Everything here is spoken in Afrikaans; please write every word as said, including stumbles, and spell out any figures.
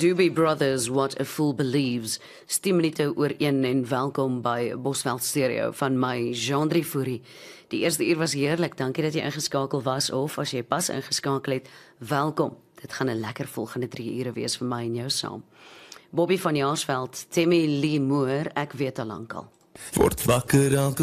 Doobie Brothers, What a Fool Believes, tien minute oor een en welkom by Bosveld Stereo van my Jean Fourie. Die eerste uur was heerlik, dankie dat jy ingeskakel was of as jy pas ingeskakel het, welkom. Dit gaan 'n lekker volgende drie ure wees vir my en jou saam. Bobby van Jaarsveld, Tammy Lee Moore, ek weet al lankal. Word wakker elke